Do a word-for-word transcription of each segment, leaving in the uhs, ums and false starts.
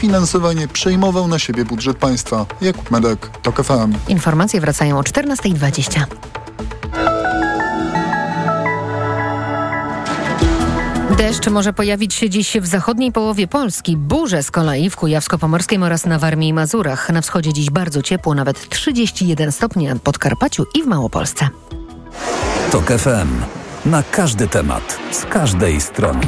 finansowanie przejmował na siebie budżet państwa. Jakub Medek, TOK F M. Informacje wracają o czternasta dwadzieścia. Deszcz może pojawić się dziś w zachodniej połowie Polski. Burze z kolei w Kujawsko-Pomorskim oraz na Warmii i Mazurach. Na wschodzie dziś bardzo ciepło, nawet trzydzieści jeden stopni na Podkarpaciu i w Małopolsce. TOK F M. Na każdy temat, z każdej strony.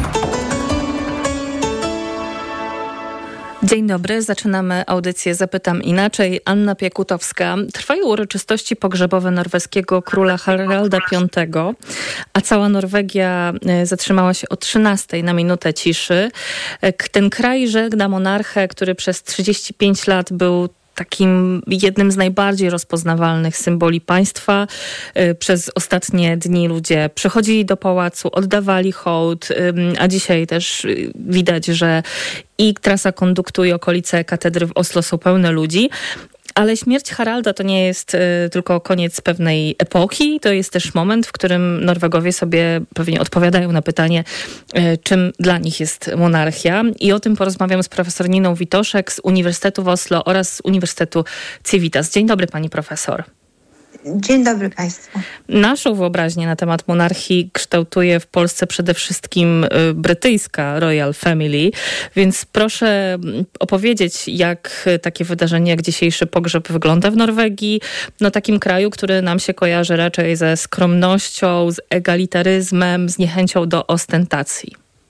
Dzień dobry, zaczynamy audycję Zapytam Inaczej. Anna Piekutowska. Trwają uroczystości pogrzebowe norweskiego króla Haralda Piątego, a cała Norwegia zatrzymała się o trzynastej na minutę ciszy. Ten kraj żegna monarchę, który przez trzydzieści pięć lat był takim jednym z najbardziej rozpoznawalnych symboli państwa. Przez ostatnie dni ludzie przychodzili do pałacu, oddawali hołd, a dzisiaj też widać, że i trasa konduktu, i okolice katedry w Oslo są pełne ludzi. Ale śmierć Haralda to nie jest y, tylko koniec pewnej epoki, to jest też moment, w którym Norwegowie sobie pewnie odpowiadają na pytanie, y, czym dla nich jest monarchia. I o tym porozmawiam z profesor Niną Witoszek z Uniwersytetu w Oslo oraz z Uniwersytetu Civitas. Dzień dobry, pani profesor. Dzień dobry Państwu. Naszą wyobraźnię na temat monarchii kształtuje w Polsce przede wszystkim brytyjska Royal Family, więc proszę opowiedzieć, jak takie wydarzenie, jak dzisiejszy pogrzeb wygląda w Norwegii, no takim kraju, który nam się kojarzy raczej ze skromnością, z egalitaryzmem, z niechęcią do ostentacji.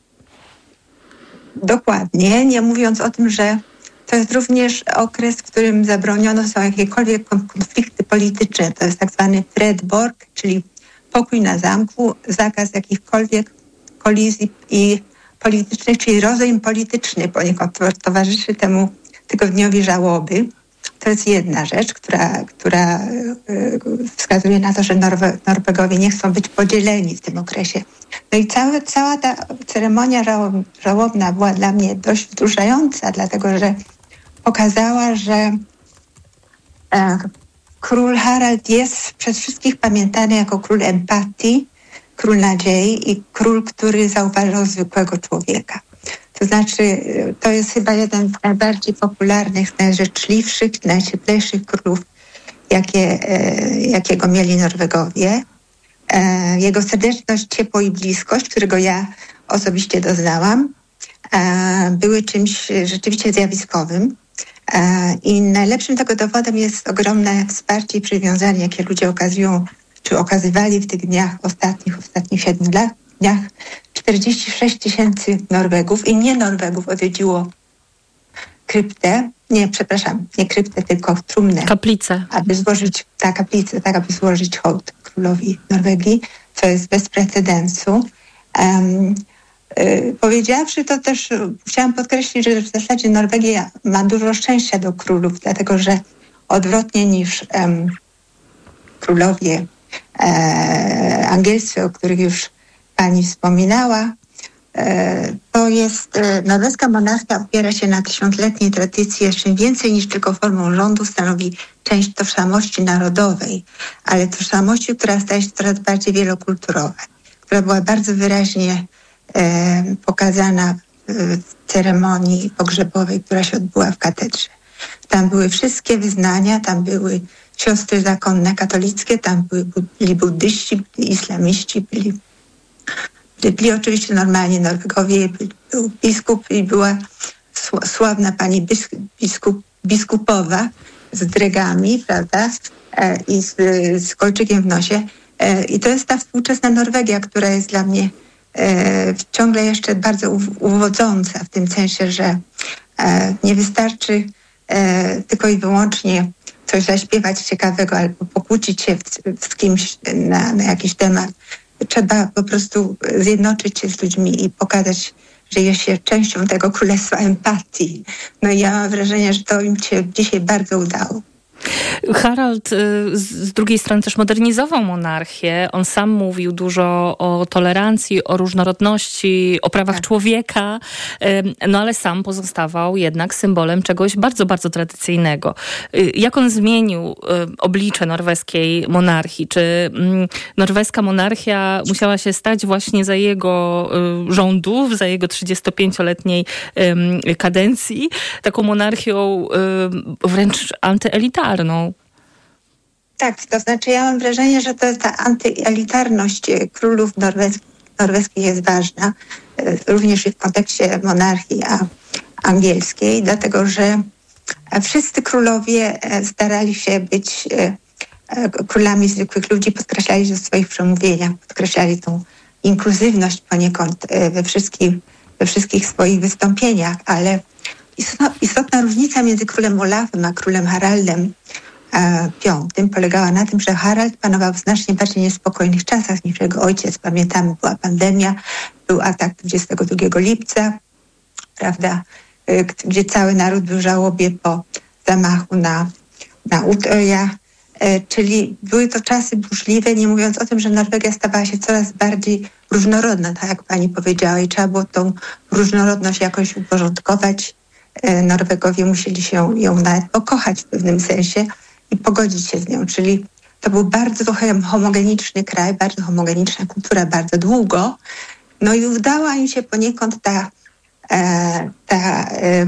Dokładnie, nie mówiąc o tym, że to jest również okres, w którym zabroniono są jakiekolwiek konflikty polityczne. To jest tak zwany fredborg, czyli pokój na zamku, zakaz jakichkolwiek kolizji i politycznych, czyli rozejm polityczny poniekąd towarzyszy temu tygodniowi żałoby. To jest jedna rzecz, która, która wskazuje na to, że Norwe- Norwegowie nie chcą być podzieleni w tym okresie. No i cała, cała ta ceremonia żałob- żałobna była dla mnie dość wzruszająca, dlatego że pokazała, że e, król Harald jest przez wszystkich pamiętany jako król empatii, król nadziei i król, który zauważał zwykłego człowieka. To znaczy, to jest chyba jeden z najbardziej popularnych, najżyczliwszych, najcieplejszych królów, jakie, e, jakiego mieli Norwegowie. E, jego serdeczność, ciepło i bliskość, którego ja osobiście doznałam, e, były czymś rzeczywiście zjawiskowym. E, I najlepszym tego dowodem jest ogromne wsparcie i przywiązanie, jakie ludzie okazują, czy okazywali w tych dniach ostatnich, ostatnich siedmiu lat, dniach. czterdzieści sześć tysięcy Norwegów i nie Norwegów odwiedziło kryptę, nie, przepraszam, nie kryptę, tylko trumnę. Kaplicę. Aby złożyć, ta kaplicę, tak, aby złożyć hołd królowi Norwegii, co jest bez precedensu. Um, y, powiedziawszy to też, chciałam podkreślić, że w zasadzie Norwegia ma dużo szczęścia do królów, dlatego że odwrotnie niż um, królowie e, angielscy, o których już pani wspominała, to jest, norweska monarchia opiera się na tysiącletniej tradycji, jeszcze więcej niż tylko formą rządu stanowi część tożsamości narodowej, ale tożsamości, która staje się coraz bardziej wielokulturowa, która była bardzo wyraźnie e, pokazana w ceremonii pogrzebowej, która się odbyła w katedrze. Tam były wszystkie wyznania, tam były siostry zakonne katolickie, tam były, byli buddyści, byli islamiści, byli Byli oczywiście normalnie Norwegowie, był biskup i była sławna pani biskup, biskupowa z dregami, prawda, i z, z kolczykiem w nosie. I to jest ta współczesna Norwegia, która jest dla mnie ciągle jeszcze bardzo uwodząca w tym sensie, że nie wystarczy tylko i wyłącznie coś zaśpiewać ciekawego albo pokłócić się z kimś na, na jakiś temat. Trzeba po prostu zjednoczyć się z ludźmi i pokazać, że jest się częścią tego królestwa empatii. No i ja mam wrażenie, że to im się dzisiaj bardzo udało. Harald z drugiej strony też modernizował monarchię. On sam mówił dużo o tolerancji, o różnorodności, o prawach tak. człowieka, no ale sam pozostawał jednak symbolem czegoś bardzo, bardzo tradycyjnego. Jak on zmienił oblicze norweskiej monarchii? Czy norweska monarchia musiała się stać właśnie za jego rządów, za jego trzydziestopięcioletniej kadencji, taką monarchią wręcz antyelitarną? Tak, to znaczy ja mam wrażenie, że to ta antyelitarność królów norwes- norweskich jest ważna, również w kontekście monarchii angielskiej, dlatego że wszyscy królowie starali się być królami zwykłych ludzi, podkreślali to w swoich przemówieniach, podkreślali tą inkluzywność poniekąd we wszystkich, we wszystkich swoich wystąpieniach, ale istotna, istotna różnica między królem Olafem a królem Haraldem Piątym polegała na tym, że Harald panował w znacznie bardziej niespokojnych czasach niż jego ojciec. Pamiętamy, była pandemia, był atak dwudziestego drugiego lipca, prawda, gdzie cały naród był w żałobie po zamachu na, na Utøya. Czyli były to czasy burzliwe, nie mówiąc o tym, że Norwegia stawała się coraz bardziej różnorodna, tak jak pani powiedziała, i trzeba było tą różnorodność jakoś uporządkować. Norwegowie musieli się ją nawet pokochać w pewnym sensie i pogodzić się z nią, czyli to był bardzo homogeniczny kraj, bardzo homogeniczna kultura, bardzo długo. No i udała im się poniekąd ta, ta,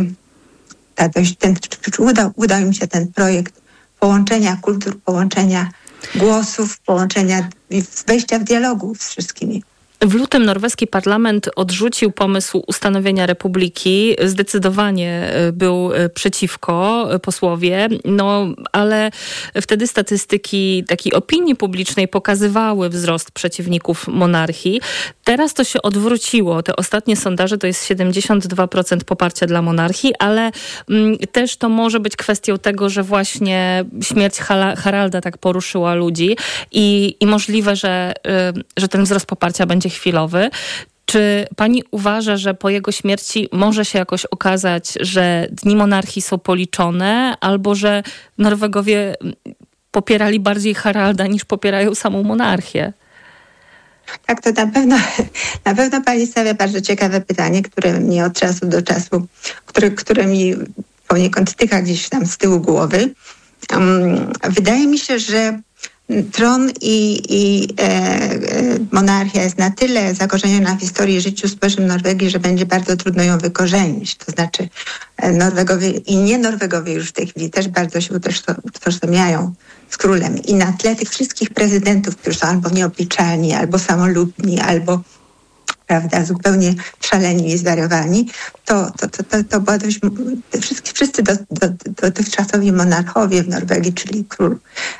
ta dość, ten, udał, udał im się ten projekt połączenia kultur, połączenia głosów, połączenia, wejścia w dialogu z wszystkimi. W lutym norweski parlament odrzucił pomysł ustanowienia republiki. Zdecydowanie był przeciwko posłowie, no ale wtedy statystyki takiej opinii publicznej pokazywały wzrost przeciwników monarchii. Teraz to się odwróciło. Te ostatnie sondaże to jest siedemdziesiąt dwa procent poparcia dla monarchii, ale mm, też to może być kwestią tego, że właśnie śmierć Hala, Haralda tak poruszyła ludzi i, i możliwe, że, y, że ten wzrost poparcia będzie chwilowy. Czy pani uważa, że po jego śmierci może się jakoś okazać, że dni monarchii są policzone, albo że Norwegowie popierali bardziej Haralda niż popierają samą monarchię? Tak, to na pewno, na pewno pani stawia bardzo ciekawe pytanie, które mnie od czasu do czasu, które, które mi poniekąd tyka gdzieś tam z tyłu głowy. Um, wydaje mi się, że tron i, i e, e, monarchia jest na tyle zakorzeniona w historii i życiu społecznym Norwegii, że będzie bardzo trudno ją wykorzenić. To znaczy e, Norwegowie i nie Norwegowie już w tej chwili też bardzo się utożsamiają z królem. I na tle tych wszystkich prezydentów, którzy są albo nieobliczalni, albo samolubni, albo prawda, zupełnie szaleni i zwariowani, to, to, to, to, to była dość, wszyscy, wszyscy do, do, dotychczasowi monarchowie w Norwegii, czyli król,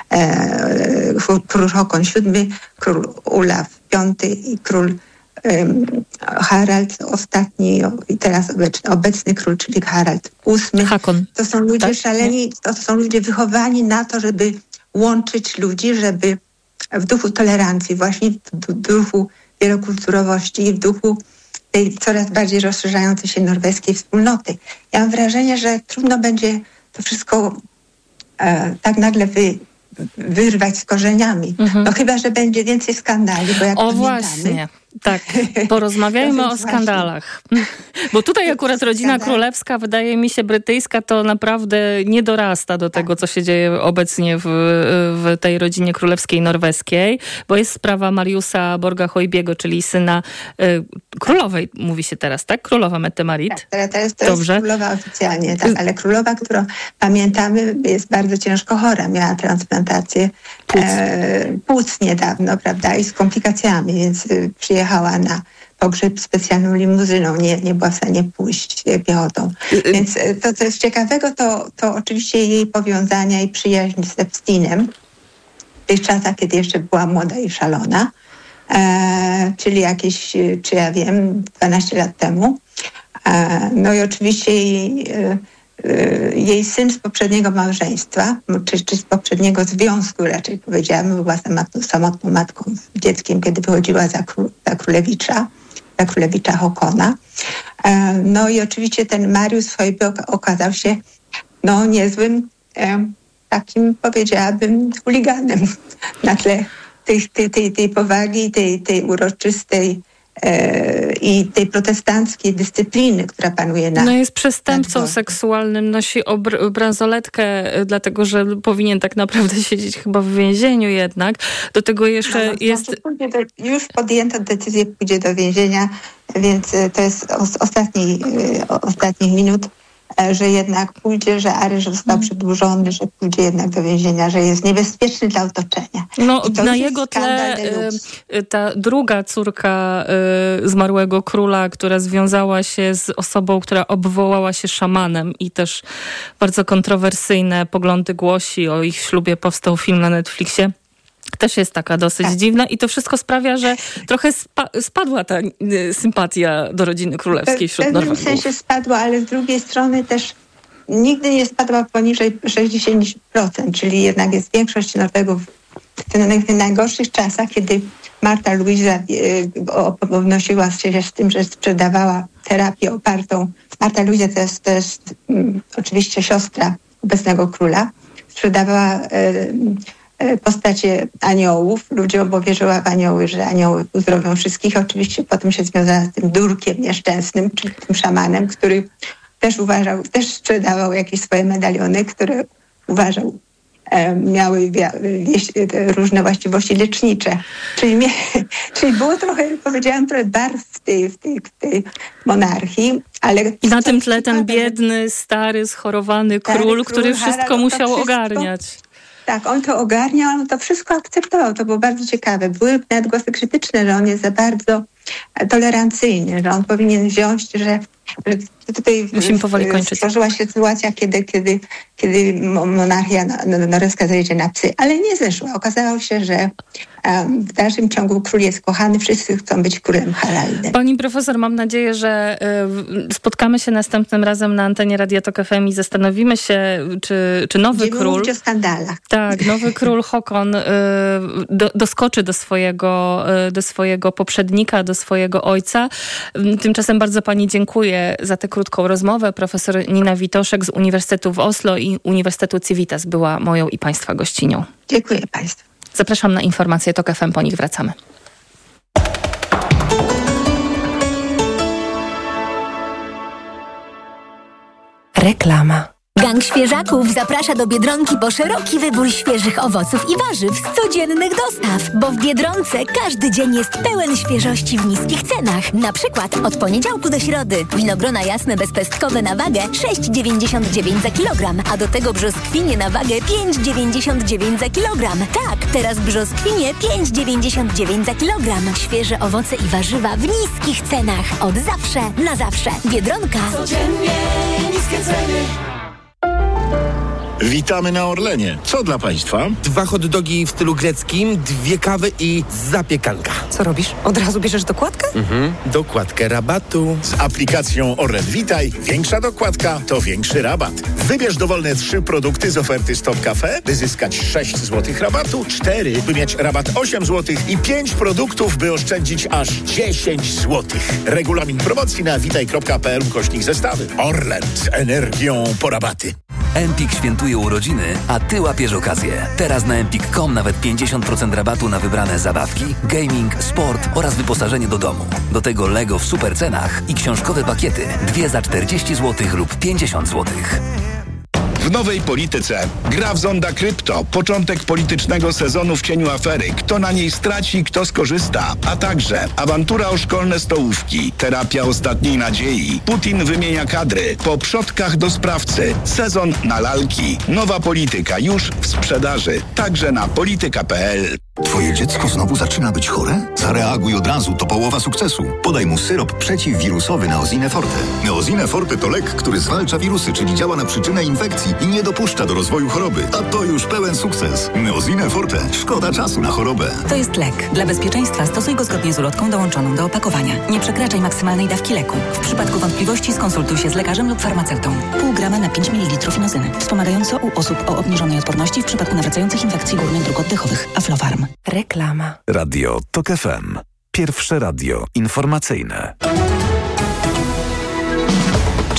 e, król Håkon siódmy, król Olaf piąty i król e, Harald ostatni i teraz obecny, obecny król, czyli Harald ósmy. Hakon. To są ludzie tak? szaleni, to są ludzie wychowani na to, żeby łączyć ludzi, żeby w duchu tolerancji, właśnie w duchu wielokulturowości i w duchu tej coraz bardziej rozszerzającej się norweskiej wspólnoty. Ja mam wrażenie, że trudno będzie to wszystko e, tak nagle wy, wyrwać z korzeniami. Mhm. No chyba, że będzie więcej skandali, bo jak o pamiętamy... Właśnie. Tak, porozmawiajmy o skandalach. Bo tutaj akurat rodzina królewska, wydaje mi się, brytyjska, to naprawdę nie dorasta do tego, co się dzieje obecnie w, w tej rodzinie królewskiej norweskiej, bo jest sprawa Mariusa Borga-Højbiego, czyli syna y, królowej, mówi się teraz, tak? Królowa Mette-Marit. Tak, teraz, teraz to Dobrze. jest królowa oficjalnie, tak, ale królowa, którą pamiętamy, jest bardzo ciężko chora. Miała transplantację płuc, e, płuc niedawno, prawda, i z komplikacjami, więc y, przyjechała Jechała na pogrzeb specjalną limuzyną, nie, nie była w stanie pójść piechotą. Więc to, co jest ciekawego, to, to oczywiście jej powiązania i przyjaźń z Epsteinem w tych czasach, kiedy jeszcze była młoda i szalona, e, czyli jakieś, czy ja wiem, dwanaście lat temu. E, no i oczywiście jej, e, jej syn z poprzedniego małżeństwa, czy, czy z poprzedniego związku raczej powiedziałabym, była samotną, samotną matką z dzieckiem, kiedy wychodziła za, kró, za królewicza, za królewicza Håkona. No i oczywiście ten Mariusz Højbjerg okazał się no niezłym, takim, powiedziałabym, chuliganem na tle tej, tej, tej, tej powagi, tej, tej uroczystej e, i tej protestanckiej dyscypliny, która panuje na... No jest przestępcą na seksualnym, nosi obr- bransoletkę, dlatego że powinien tak naprawdę siedzieć chyba w więzieniu jednak. Do tego jeszcze no, no, jest... Znaczy, do, już podjęto decyzję, pójdzie do więzienia, więc to jest z ostatniej, ostatnich minut, że jednak pójdzie, że areszt został przedłużony, że pójdzie jednak do więzienia, że jest niebezpieczny dla otoczenia. No na jego tle y, ta druga córka y, zmarłego króla, która związała się z osobą, która obwołała się szamanem i też bardzo kontrowersyjne poglądy głosi. O ich ślubie powstał film na Netflixie. Też jest taka dosyć tak. dziwna i to wszystko sprawia, że trochę spa- spadła ta y, sympatia do rodziny królewskiej wśród Norwegów. W pewnym sensie spadła, ale z drugiej strony też nigdy nie spadła poniżej sześćdziesiąt procent, czyli jednak jest większość Norwegów w tych najgorszych czasach, kiedy Marta Luisa y, obnosiła się z tym, że sprzedawała terapię opartą. Marta Luisa to jest, to jest um, oczywiście siostra obecnego króla. Sprzedawała y, postacie aniołów. Ludziom bo wierzyła w anioły, że anioły uzdrowią wszystkich. Oczywiście potem się związała z tym durkiem nieszczęsnym, czyli tym szamanem, który też uważał, też sprzedawał jakieś swoje medaliony, które uważał e, miały wia- wieś, różne właściwości lecznicze. Czyli, mie, czyli było trochę, powiedziałam, trochę barw w tej, w tej, w tej monarchii. Ale I na tym tle ten biedny, stary, schorowany król, król który wszystko Harald, musiał wszystko, ogarniać. Tak, on to ogarniał, on to wszystko akceptował. To było bardzo ciekawe. Były nawet głosy krytyczne, że on jest za bardzo tolerancyjny, że on powinien wziąć, że, że tutaj musimy powoli kończyć. Stworzyła się sytuacja, kiedy, kiedy, kiedy monarchia norweska zejdzie na psy, ale nie zeszła. Okazało się, że um, w dalszym ciągu król jest kochany, wszyscy chcą być królem Haraldem. Pani profesor, mam nadzieję, że y, spotkamy się następnym razem na antenie Radia Tok F M i zastanowimy się, czy, czy nowy Będziemy król... mówić o skandalach. Tak, nowy król Håkon y, do, doskoczy do swojego, y, do swojego poprzednika, do swojego ojca. Tymczasem bardzo pani dziękuję za tę krótką rozmowę. Profesor Nina Witoszek z Uniwersytetu w Oslo i Uniwersytetu Civitas była moją i państwa gościnią. Dziękuję państwu. Zapraszam na informacje Tok F M, po nich wracamy. Reklama. Gang Świeżaków zaprasza do Biedronki po szeroki wybór świeżych owoców i warzyw z codziennych dostaw. Bo w Biedronce każdy dzień jest pełen świeżości w niskich cenach. Na przykład od poniedziałku do środy. Winogrona jasne bezpestkowe na wagę sześć dziewięćdziesiąt dziewięć za kilogram, a do tego brzoskwinie na wagę pięć dziewięćdziesiąt dziewięć za kilogram. Tak, teraz brzoskwinie pięć dziewięćdziesiąt dziewięć za kilogram. Świeże owoce i warzywa w niskich cenach. Od zawsze, na zawsze. Biedronka. Codziennie niskie ceny. Witamy na Orlenie. Co dla państwa? Dwa hot dogi w stylu greckim, dwie kawy i zapiekanka. Co robisz? Od razu bierzesz dokładkę? Mhm. Dokładkę rabatu. Z aplikacją Orlen Witaj większa dokładka to większy rabat. Wybierz dowolne trzy produkty z oferty Stop Cafe, by zyskać sześć złotych rabatu, cztery, by mieć rabat osiem złotych i pięć produktów, by oszczędzić aż dziesięć złotych. Regulamin promocji na witaj kropka p l ukośnik zestawy. Orlen z energią po rabaty. Empik świętuje urodziny, a ty łapiesz okazję. Teraz na empik kropka com nawet pięćdziesiąt procent rabatu na wybrane zabawki, gaming, sport oraz wyposażenie do domu. Do tego Lego w super cenach i książkowe pakiety. Dwie za czterdzieści złotych lub pięćdziesiąt złotych. W nowej polityce gra w zonda krypto, początek politycznego sezonu w cieniu afery, kto na niej straci, kto skorzysta, a także awantura o szkolne stołówki, terapia ostatniej nadziei, Putin wymienia kadry, po przodkach do sprawcy, sezon na lalki, nowa polityka już w sprzedaży, także na polityka kropka p l. Twoje dziecko znowu zaczyna być chore? Zareaguj od razu, to połowa sukcesu. Podaj mu syrop przeciwwirusowy Neosine Forte. Neosine Forte to lek, który zwalcza wirusy, czyli działa na przyczynę infekcji i nie dopuszcza do rozwoju choroby. A to już pełen sukces. Neosine Forte. Szkoda czasu na chorobę. To jest lek. Dla bezpieczeństwa stosuj go zgodnie z ulotką dołączoną do opakowania. Nie przekraczaj maksymalnej dawki leku. W przypadku wątpliwości skonsultuj się z lekarzem lub farmaceutą. Pół grama na pięć mililitrów inozyny. Wspomagająco u osób o obniżonej odporności w przypadku nawracających infekcji górnych dróg oddechowych. Aflofarm. Reklama. Radio Tok F M. Pierwsze radio informacyjne.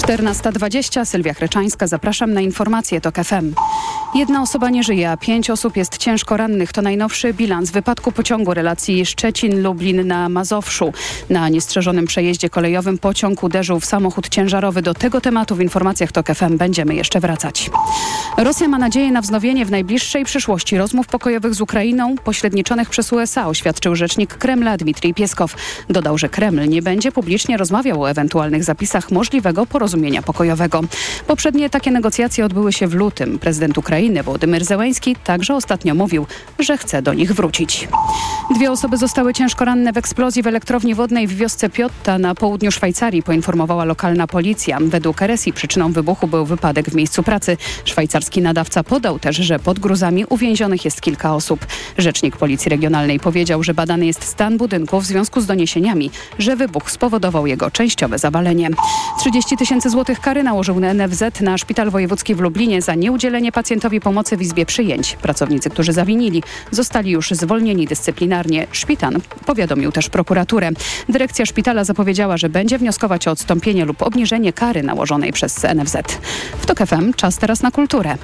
czternasta dwadzieścia, Sylwia Chryczańska, zapraszam na informacje TOK F M. Jedna osoba nie żyje, a pięć osób jest ciężko rannych. To najnowszy bilans wypadku pociągu relacji Szczecin-Lublin na Mazowszu. Na niestrzeżonym przejeździe kolejowym pociąg uderzył w samochód ciężarowy. Do tego tematu w informacjach TOK F M będziemy jeszcze wracać. Rosja ma nadzieję na wznowienie w najbliższej przyszłości rozmów pokojowych z Ukrainą pośredniczonych przez U S A, oświadczył rzecznik Kremla Dmitrij Pieskow. Dodał, że Kreml nie będzie publicznie rozmawiał o ewentualnych zapisach możliwego porozumienia pokojowego. Poprzednie takie negocjacje odbyły się w lutym. Prezydent Ukrainy Wołodymyr Zełenski także ostatnio mówił, że chce do nich wrócić. Dwie osoby zostały ciężko ranne w eksplozji w elektrowni wodnej w wiosce Piotta na południu Szwajcarii, poinformowała lokalna policja. Według R S I przyczyną wybuchu był wypadek w miejscu pracy. Szwajcarski nadawca podał też, że pod gruzami uwięzionych jest kilka osób. Rzecznik Policji Regionalnej powiedział, że badany jest stan budynku w związku z doniesieniami, że wybuch spowodował jego częściowe zawalenie. trzydzieści tysięcy złotych kary nałożył N F Z na Szpital Wojewódzki w Lublinie za nieudzielenie pacjentowi pomocy w izbie przyjęć. Pracownicy, którzy zawinili, zostali już zwolnieni dyscyplinarnie. Szpital powiadomił też prokuraturę. Dyrekcja szpitala zapowiedziała, że będzie wnioskować o odstąpienie lub obniżenie kary nałożonej przez N F Z. W TOK F M czas teraz na kulturę.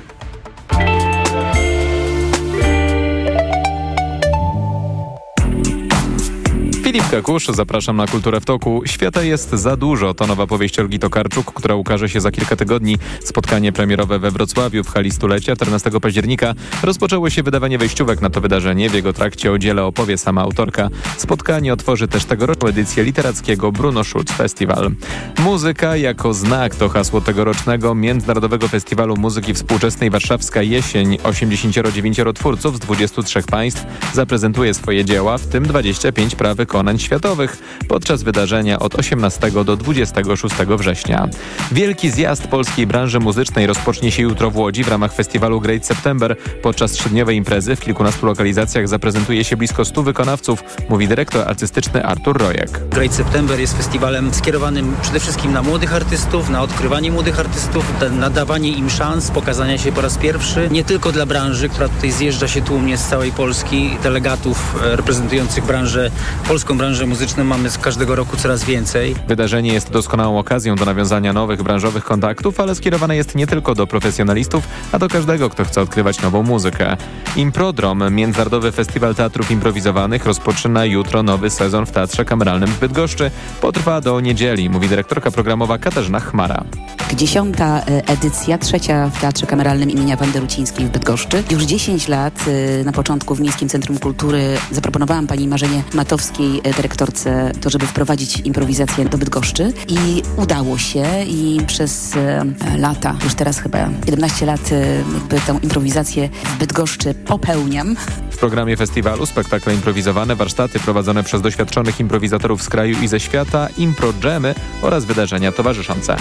Filip Kakusz, zapraszam na Kulturę w Toku. Świata jest za dużo. To nowa powieść Olgi Tokarczuk, która ukaże się za kilka tygodni. Spotkanie premierowe we Wrocławiu w hali stulecia czternastego października. Rozpoczęło się wydawanie wejściówek na to wydarzenie. W jego trakcie o dziele opowie sama autorka. Spotkanie otworzy też tegoroczną edycję literackiego Bruno Schulz Festival. Muzyka jako znak to hasło tegorocznego Międzynarodowego Festiwalu Muzyki Współczesnej Warszawska Jesień. osiemdziesięcioro dziewięcioro twórców z dwudziestu trzech państw zaprezentuje swoje dzieła, w tym dwadzieścia pięć praw wykonań światowych podczas wydarzenia od osiemnastego do dwudziestego szóstego września. Wielki zjazd polskiej branży muzycznej rozpocznie się jutro w Łodzi w ramach festiwalu Great September. Podczas trzydniowej imprezy w kilkunastu lokalizacjach zaprezentuje się blisko stu wykonawców, mówi dyrektor artystyczny Artur Rojek. Great September jest festiwalem skierowanym przede wszystkim na młodych artystów, na odkrywanie młodych artystów, na dawanie im szans pokazania się po raz pierwszy. Nie tylko dla branży, która tutaj zjeżdża się tłumnie z całej Polski. Delegatów reprezentujących branżę polską branżę muzyczną mamy z każdego roku coraz więcej. Wydarzenie jest doskonałą okazją do nawiązania nowych branżowych kontaktów, ale skierowane jest nie tylko do profesjonalistów, a do każdego, kto chce odkrywać nową muzykę. Improdrom, Międzynarodowy Festiwal Teatrów Improwizowanych, rozpoczyna jutro nowy sezon w Teatrze Kameralnym w Bydgoszczy. Potrwa do niedzieli, mówi dyrektorka programowa Katarzyna Chmara. Dziesiąta edycja, trzecia w Teatrze Kameralnym imienia Wandy Rucińskiej w Bydgoszczy. Już dziesięć lat na początku w Miejskim Centrum Kultury zaproponowałam pani Marzenie Matowskiej, dyrektorce, to żeby wprowadzić improwizację do Bydgoszczy i udało się i przez e, lata, już teraz chyba siedemnaście lat e, jakby tę improwizację w Bydgoszczy popełniam. W programie festiwalu spektakle improwizowane, warsztaty prowadzone przez doświadczonych improwizatorów z kraju i ze świata, impro dżemy oraz wydarzenia towarzyszące.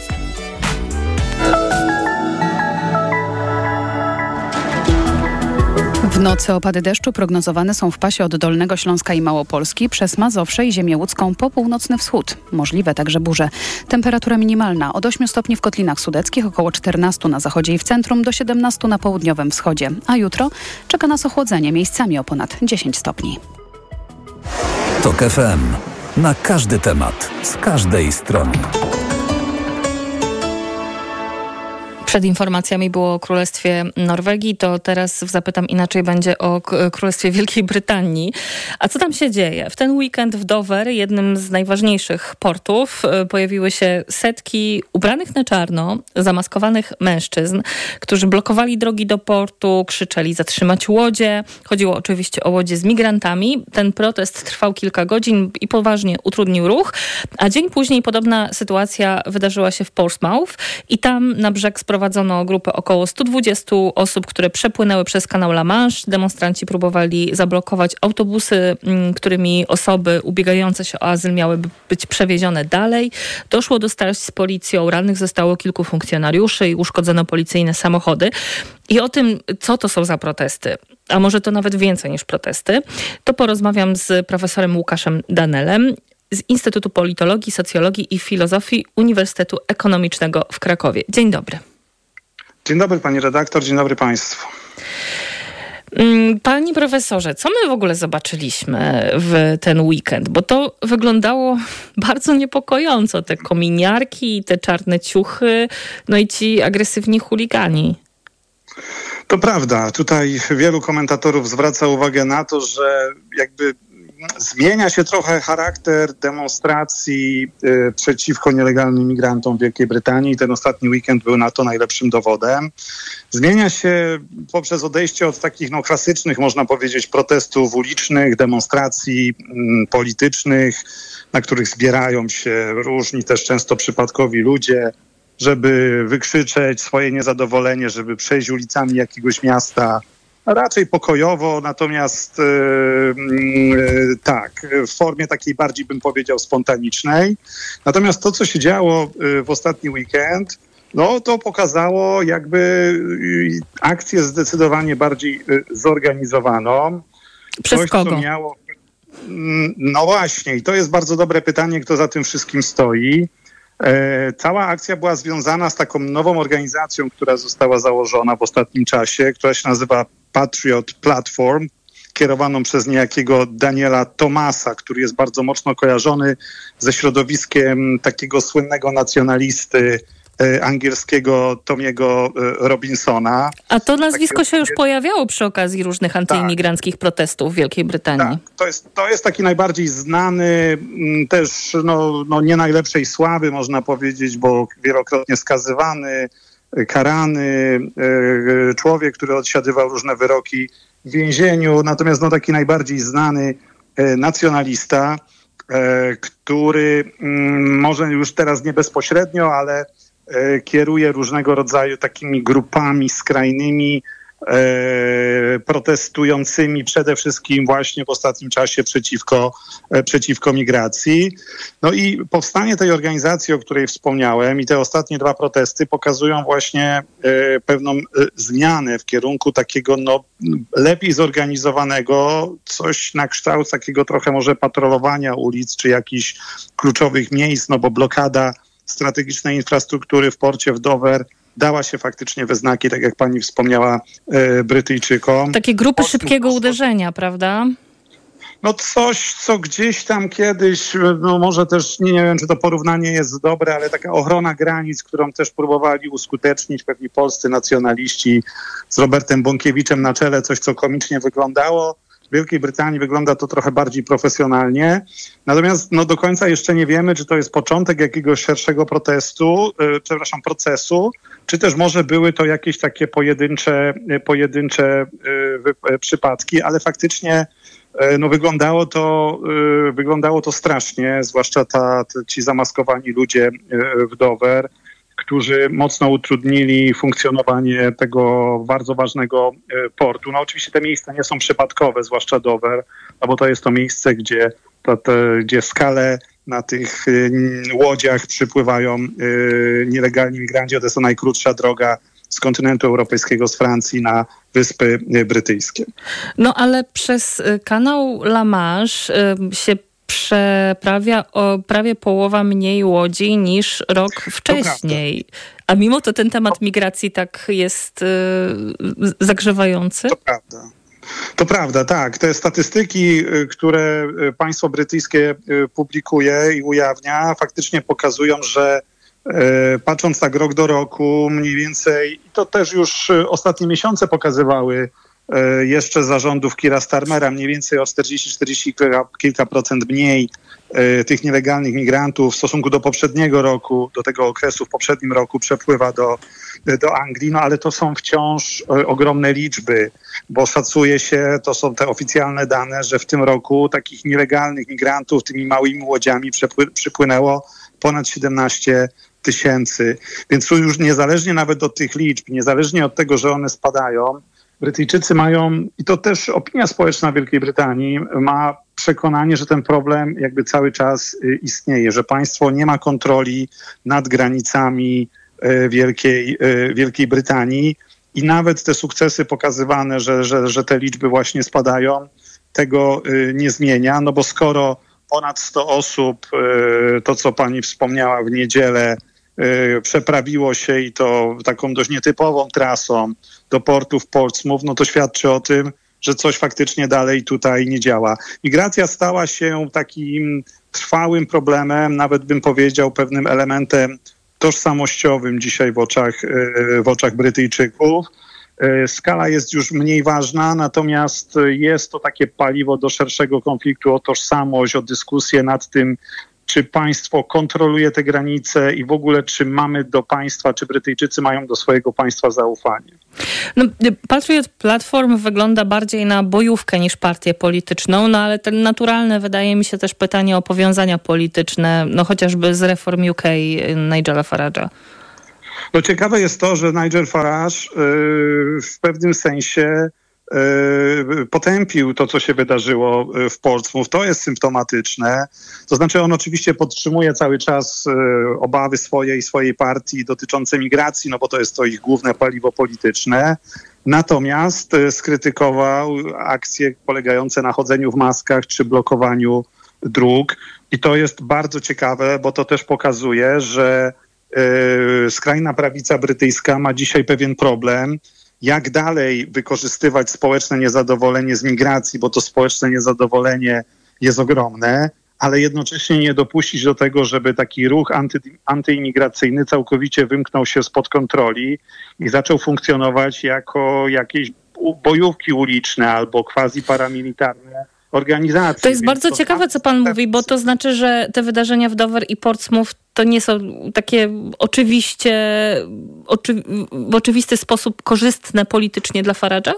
W nocy opady deszczu prognozowane są w pasie od Dolnego Śląska i Małopolski przez Mazowsze i ziemię łódzką po północny wschód. Możliwe także burze. Temperatura minimalna od ośmiu stopni w Kotlinach Sudeckich, około czternastu na zachodzie i w centrum, do siedemnastu na południowym wschodzie. A jutro czeka nas ochłodzenie, miejscami o ponad dziesięć stopni. TOK F M. Na każdy temat, z każdej strony. Przed informacjami było o Królestwie Norwegii, to teraz w Zapytam Inaczej będzie o Królestwie Wielkiej Brytanii. A co tam się dzieje? W ten weekend w Dover, jednym z najważniejszych portów, pojawiły się setki ubranych na czarno, zamaskowanych mężczyzn, którzy blokowali drogi do portu, krzyczeli zatrzymać łodzie. Chodziło oczywiście o łodzie z migrantami. Ten protest trwał kilka godzin i poważnie utrudnił ruch, a dzień później podobna sytuacja wydarzyła się w Portsmouth i tam na brzeg sprowadzono Prowadzono grupę około stu dwudziestu osób, które przepłynęły przez kanał La Manche. Demonstranci próbowali zablokować autobusy, którymi osoby ubiegające się o azyl miały być przewiezione dalej. Doszło do starć z policją, rannych zostało kilku funkcjonariuszy i uszkodzono policyjne samochody. I o tym, co to są za protesty, a może to nawet więcej niż protesty, to porozmawiam z profesorem Łukaszem Danelem z Instytutu Politologii, Socjologii i Filozofii Uniwersytetu Ekonomicznego w Krakowie. Dzień dobry. Dzień dobry pani redaktor, dzień dobry państwu. Panie profesorze, co my w ogóle zobaczyliśmy w ten weekend? Bo to wyglądało bardzo niepokojąco. Te kominiarki, te czarne ciuchy, no i ci agresywni chuligani. To prawda. Tutaj wielu komentatorów zwraca uwagę na to, że jakby zmienia się trochę charakter demonstracji y, przeciwko nielegalnym migrantom w Wielkiej Brytanii. Ten ostatni weekend był na to najlepszym dowodem. Zmienia się poprzez odejście od takich no, klasycznych, można powiedzieć, protestów ulicznych, demonstracji y, politycznych, na których zbierają się różni, też często przypadkowi ludzie, żeby wykrzyczeć swoje niezadowolenie, żeby przejść ulicami jakiegoś miasta, raczej pokojowo, natomiast yy, yy, tak, w formie takiej bardziej, bym powiedział, spontanicznej. Natomiast to, co się działo yy, w ostatni weekend, no to pokazało jakby yy, akcję zdecydowanie bardziej yy, zorganizowaną. Przez Coś, kogo? Co miało, yy, no właśnie, i to jest bardzo dobre pytanie, kto za tym wszystkim stoi. E, cała akcja była związana z taką nową organizacją, która została założona w ostatnim czasie, która się nazywa Patriot Platform, kierowaną przez niejakiego Daniela Thomasa, który jest bardzo mocno kojarzony ze środowiskiem takiego słynnego nacjonalisty e, angielskiego Tomiego e, Robinsona. A to nazwisko Takiego, się już pojawiało przy okazji różnych antyimigranckich tak. protestów w Wielkiej Brytanii. Tak, to jest, to jest taki najbardziej znany, m, też no, no nie najlepszej sławy, można powiedzieć, bo wielokrotnie skazywany, karany e, człowiek, który odsiadywał różne wyroki w więzieniu, natomiast no, taki najbardziej znany e, nacjonalista, e, który m, może już teraz nie bezpośrednio, ale e, kieruje różnego rodzaju takimi grupami skrajnymi, E, protestującymi przede wszystkim właśnie w ostatnim czasie przeciwko, e, przeciwko migracji. No i powstanie tej organizacji, o której wspomniałem, i te ostatnie dwa protesty pokazują właśnie e, pewną e, zmianę w kierunku takiego no, lepiej zorganizowanego, coś na kształt takiego trochę może patrolowania ulic czy jakichś kluczowych miejsc, no bo blokada strategicznej infrastruktury w porcie w Dover dała się faktycznie we znaki, tak jak pani wspomniała, e, Brytyjczykom. Takie grupy szybkiego uderzenia, prawda? No coś, co gdzieś tam kiedyś, no może też, nie, nie wiem, czy to porównanie jest dobre, ale taka ochrona granic, którą też próbowali uskutecznić pewni polscy nacjonaliści z Robertem Bąkiewiczem na czele, coś, co komicznie wyglądało. W Wielkiej Brytanii wygląda to trochę bardziej profesjonalnie. Natomiast no, do końca jeszcze nie wiemy, czy to jest początek jakiegoś szerszego protestu, yy, przepraszam, procesu, czy też może były to jakieś takie pojedyncze, pojedyncze yy, przypadki, ale faktycznie yy, no, wyglądało to, yy, wyglądało to strasznie, zwłaszcza ta, ta, ci zamaskowani ludzie yy, w Dover, którzy mocno utrudnili funkcjonowanie tego bardzo ważnego portu. No oczywiście te miejsca nie są przypadkowe, zwłaszcza Dover, no bo to jest to miejsce, gdzie, to, to, gdzie skale na tych y, łodziach przypływają y, nielegalni migranci. To jest to najkrótsza droga z kontynentu europejskiego, z Francji na Wyspy Brytyjskie. No ale przez kanał La Manche y, się przeprawia o prawie połowa mniej łodzi niż rok wcześniej. A mimo to ten temat migracji tak jest yy, zagrzewający? To prawda. To prawda, tak. Te statystyki, które państwo brytyjskie publikuje i ujawnia, faktycznie pokazują, że patrząc tak rok do roku, mniej więcej, i to też już ostatnie miesiące pokazywały, jeszcze za rządów Keira Starmera, mniej więcej o czterdzieści czterdzieści kilka procent mniej tych nielegalnych migrantów w stosunku do poprzedniego roku, do tego okresu w poprzednim roku przepływa do, do Anglii, no ale to są wciąż ogromne liczby, bo szacuje się, to są te oficjalne dane, że w tym roku takich nielegalnych migrantów tymi małymi łodziami przepły, przypłynęło ponad siedemnaście tysięcy. Więc tu już niezależnie nawet od tych liczb, niezależnie od tego, że one spadają, Brytyjczycy mają, i to też opinia społeczna Wielkiej Brytanii ma przekonanie, że ten problem jakby cały czas istnieje, że państwo nie ma kontroli nad granicami Wielkiej, Wielkiej Brytanii i nawet te sukcesy pokazywane, że, że, że te liczby właśnie spadają, tego nie zmienia, no bo skoro ponad sto osób, to co pani wspomniała w niedzielę, przeprawiło się i to taką dość nietypową trasą do portu w Portsmouth, no to świadczy o tym, że coś faktycznie dalej tutaj nie działa. Migracja stała się takim trwałym problemem, nawet bym powiedział pewnym elementem tożsamościowym dzisiaj w oczach, w oczach Brytyjczyków. Skala jest już mniej ważna, natomiast jest to takie paliwo do szerszego konfliktu o tożsamość, o dyskusję nad tym, czy państwo kontroluje te granice i w ogóle czy mamy do państwa, czy Brytyjczycy mają do swojego państwa zaufanie. No, Patriot Platform wygląda bardziej na bojówkę niż partię polityczną, no ale ten naturalne wydaje mi się też pytanie o powiązania polityczne, no chociażby z Reform U K Nigela Farage'a. No ciekawe jest to, że Nigel Farage yy, w pewnym sensie yy, potępił to, co się wydarzyło w Portsmouth. To jest symptomatyczne. To znaczy on oczywiście podtrzymuje cały czas yy, obawy swoje i swojej partii dotyczące migracji, no bo to jest to ich główne paliwo polityczne. Natomiast yy, skrytykował akcje polegające na chodzeniu w maskach czy blokowaniu dróg. I to jest bardzo ciekawe, bo to też pokazuje, że Yy, skrajna prawica brytyjska ma dzisiaj pewien problem, jak dalej wykorzystywać społeczne niezadowolenie z migracji, bo to społeczne niezadowolenie jest ogromne, ale jednocześnie nie dopuścić do tego, żeby taki ruch anty, antyimigracyjny całkowicie wymknął się spod kontroli i zaczął funkcjonować jako jakieś bojówki uliczne albo quasi paramilitarne organizacji. To jest bardzo ciekawe, co pan mówi, bo to znaczy, że te wydarzenia w Dover i Portsmouth to nie są takie oczywiście, oczy, w oczywisty sposób korzystne politycznie dla Farage'a?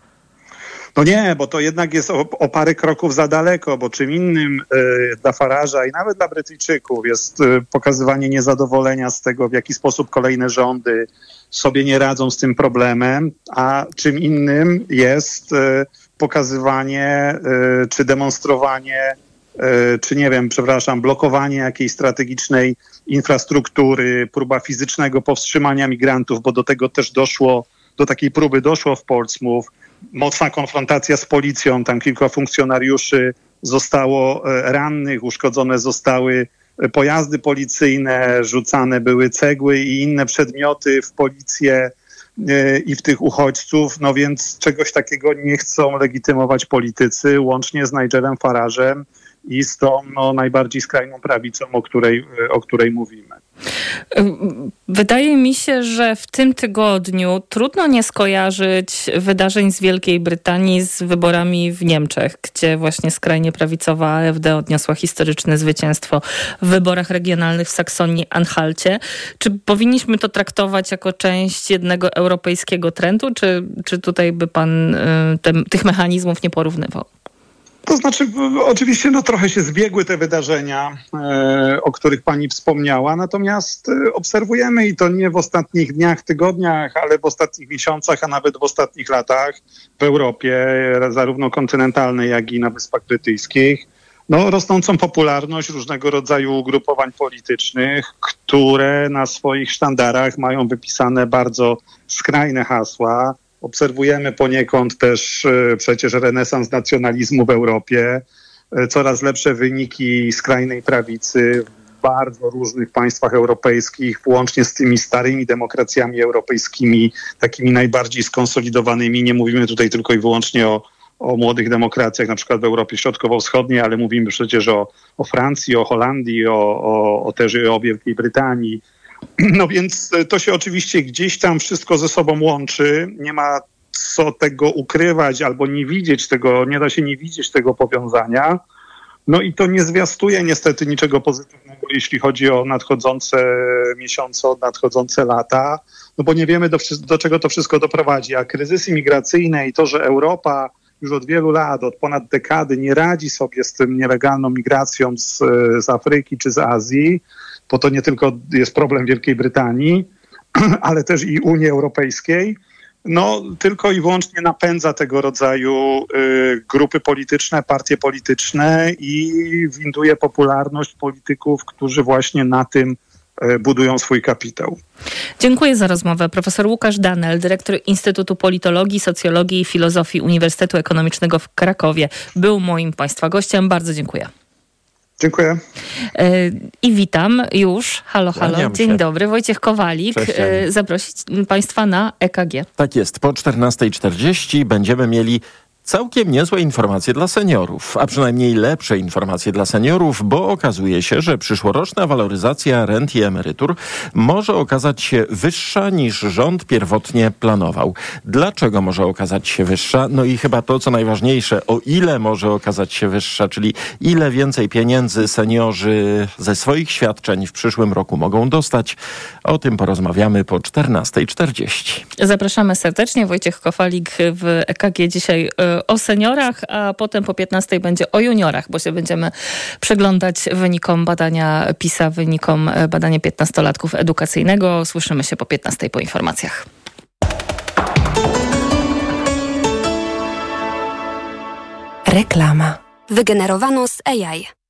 No nie, bo to jednak jest o, o parę kroków za daleko, bo czym innym y, dla Farage'a i nawet dla Brytyjczyków jest y, pokazywanie niezadowolenia z tego, w jaki sposób kolejne rządy sobie nie radzą z tym problemem, a czym innym jest y, pokazywanie y, czy demonstrowanie, y, czy nie wiem, przepraszam, blokowanie jakiejś strategicznej infrastruktury, próba fizycznego powstrzymania migrantów, bo do tego też doszło, do takiej próby doszło w Portsmouth. Mocna konfrontacja z policją, tam kilka funkcjonariuszy zostało rannych, uszkodzone zostały pojazdy policyjne, rzucane były cegły i inne przedmioty w policję i w tych uchodźców, no więc czegoś takiego nie chcą legitymować politycy, łącznie z Nigelem Farage'em i z tą no, najbardziej skrajną prawicą, o której, o której mówimy. Wydaje mi się, że w tym tygodniu trudno nie skojarzyć wydarzeń z Wielkiej Brytanii z wyborami w Niemczech, gdzie właśnie skrajnie prawicowa A F D odniosła historyczne zwycięstwo w wyborach regionalnych w Saksonii-Anhalcie. Czy powinniśmy to traktować jako część jednego europejskiego trendu, czy, czy tutaj by pan te, tych mechanizmów nie porównywał? To znaczy, oczywiście no, trochę się zbiegły te wydarzenia, e, o których pani wspomniała, natomiast e, obserwujemy i to nie w ostatnich dniach, tygodniach, ale w ostatnich miesiącach, a nawet w ostatnich latach w Europie, zarówno kontynentalnej, jak i na Wyspach Brytyjskich, no, rosnącą popularność różnego rodzaju ugrupowań politycznych, które na swoich sztandarach mają wypisane bardzo skrajne hasła. Obserwujemy poniekąd też e, przecież renesans nacjonalizmu w Europie, e, coraz lepsze wyniki skrajnej prawicy w bardzo różnych państwach europejskich, włącznie z tymi starymi demokracjami europejskimi, takimi najbardziej skonsolidowanymi. Nie mówimy tutaj tylko i wyłącznie o, o młodych demokracjach, na przykład w Europie Środkowo-Wschodniej, ale mówimy przecież o, o Francji, o Holandii, o, o, o też o Wielkiej Brytanii. No więc to się oczywiście gdzieś tam wszystko ze sobą łączy. Nie ma co tego ukrywać albo nie widzieć tego, nie da się nie widzieć tego powiązania. No i to nie zwiastuje niestety niczego pozytywnego, jeśli chodzi o nadchodzące miesiące, o nadchodzące lata, no bo nie wiemy do, do czego to wszystko doprowadzi. A kryzysy migracyjne i to, że Europa już od wielu lat, od ponad dekady nie radzi sobie z tym nielegalną migracją z, z Afryki czy z Azji, bo to nie tylko jest problem Wielkiej Brytanii, ale też i Unii Europejskiej, no tylko i wyłącznie napędza tego rodzaju y, grupy polityczne, partie polityczne i winduje popularność polityków, którzy właśnie na tym y, budują swój kapitał. Dziękuję za rozmowę. Profesor Łukasz Danel, dyrektor Instytutu Politologii, Socjologii i Filozofii Uniwersytetu Ekonomicznego w Krakowie, był moim państwa gościem. Bardzo dziękuję. Dziękuję. I witam już. Halo, halo. Kłaniam Dzień się. dobry. Wojciech Kowalik. Cześć, Zaprosić Państwa na E K G. Tak jest. Po czternasta czterdzieści będziemy mieli całkiem niezłe informacje dla seniorów, a przynajmniej lepsze informacje dla seniorów, bo okazuje się, że przyszłoroczna waloryzacja rent i emerytur może okazać się wyższa niż rząd pierwotnie planował. Dlaczego może okazać się wyższa? No i chyba to, co najważniejsze, o ile może okazać się wyższa, czyli ile więcej pieniędzy seniorzy ze swoich świadczeń w przyszłym roku mogą dostać. O tym porozmawiamy po czternasta czterdzieści. Zapraszamy serdecznie. Wojciech Kowalik w E K G dzisiaj o seniorach, a potem po piętnastej będzie o juniorach, bo się będziemy przyglądać wynikom badania PISA, wynikom badania piętnastolatków edukacyjnego. Słyszymy się po piętnastej po informacjach. Reklama. Wygenerowano z A I.